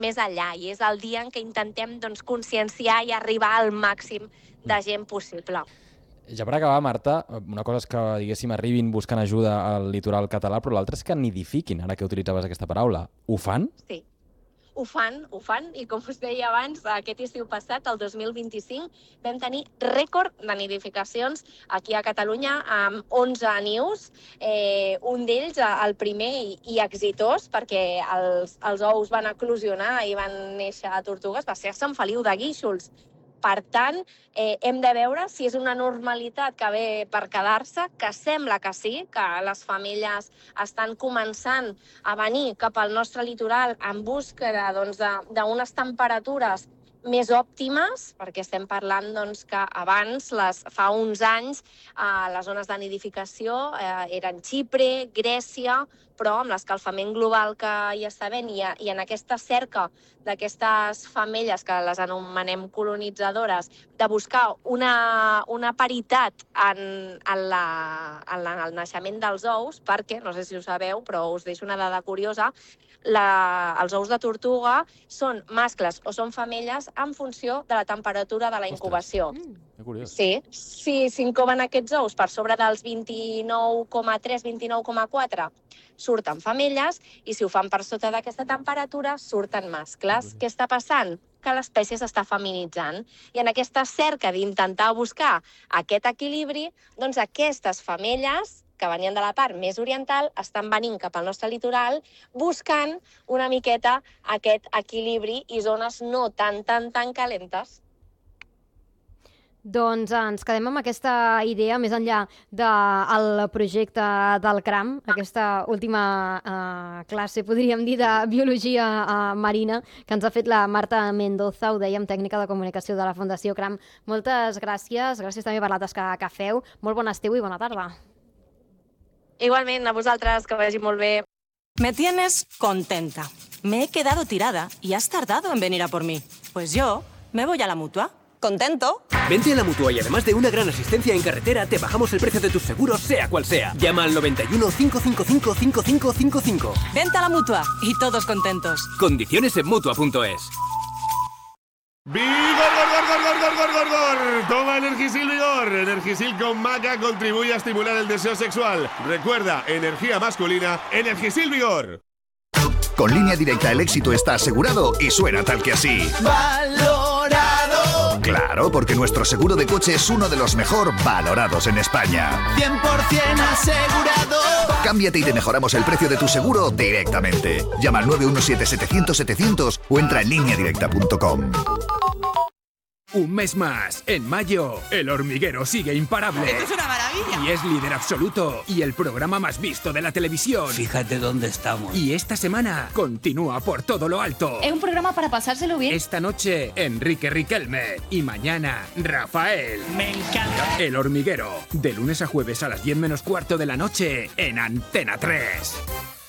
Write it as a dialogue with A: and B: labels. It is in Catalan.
A: més enllà, i és el dia en què intentem conscienciar i arribar al màxim de gent possible.
B: Ja per acabar, Marta, una cosa és que, diguéssim, arribin buscant ajuda al litoral català, però l'altra és que nidifiquin, ara que utilitzaves aquesta paraula. Ho fan?
A: Sí. Ho fan, i com us deia abans, aquest estiu passat, el 2025, vam tenir rècord de nidificacions aquí a Catalunya amb 11 nius. Un d'ells, el primer i exitós, perquè els ous van eclosionar i van néixer a tortugues, va ser a Sant Feliu de Guíxols. Per tant, hem de veure si és una normalitat que ve per quedar-se, que sembla que sí, que les famílies estan començant a venir cap al nostre litoral en busca d'unes temperatures més òptimes, perquè estem parlant que abans, fa uns anys, les zones de nidificació eren Xipre, Grècia, però amb l'escalfament global que hi està havent i en aquesta cerca d'aquestes femelles, que les anomenem colonitzadores, de buscar una paritat en el naixement dels ous, perquè, no sé si ho sabeu, però us deixo una dada curiosa, els ous de tortuga són mascles o són femelles en funció de la temperatura de la incubació.
B: Que curiós.
A: Sí, si s'incuben aquests ous per sobre dels 29,3, 29,4, surten femelles, i si ho fan per sota d'aquesta temperatura, surten mascles. Què està passant? Que l'espècie s'està feminitzant. I en aquesta cerca d'intentar buscar aquest equilibri, doncs aquestes femelles que venien de la part més oriental, estan venint cap al nostre litoral buscant una miqueta aquest equilibri i zones no tan calentes.
C: Doncs ens quedem amb aquesta idea, més enllà del projecte del CRAM, aquesta última classe, podríem dir, de biologia marina, que ens ha fet la Marta Mendoza, ho dèiem, tècnica de comunicació de la Fundació CRAM. Moltes gràcies també per la tasca que feu. Molt bon estiu i bona tarda.
A: Igualment, a vosaltres, que vagi molt bé.
D: Me tienes contenta. Me he quedado tirada y has tardado en venir a por mí. Pues yo me voy a la Mutua. ¿Contento?
E: Vente a la Mutua y además de una gran asistencia en carretera, te bajamos el precio de tus seguros, sea cual sea. Llama al 91 555 5555.
D: Vente a la Mutua y todos contentos.
E: Condiciones en Mutua.es.
F: ¡Vigor! Toma Energisil Vigor. Energisil con maca contribuye a estimular el deseo sexual. Recuerda, energía masculina, Energisil Vigor.
G: Con Línea Directa el éxito está asegurado y suena tal que así. ¡Valorado! Claro, porque nuestro seguro de coche es uno de los mejor valorados en España.
H: 100% asegurado.
G: Cámbiate y te mejoramos el precio de tu seguro directamente. Llama al 917-700-700 o entra en lineadirecta.com.
E: Un mes más. En mayo, El Hormiguero sigue imparable.
H: ¡Esto es una maravilla!
E: Y es líder absoluto. Y el programa más visto de la televisión.
H: Fíjate dónde estamos.
E: Y esta semana continúa por todo lo alto.
I: Es un programa para pasárselo bien.
E: Esta noche, Enrique Riquelme. Y mañana, Rafael.
H: Me encanta.
E: El Hormiguero. De lunes a jueves a las 10 menos cuarto de la noche en Antena 3.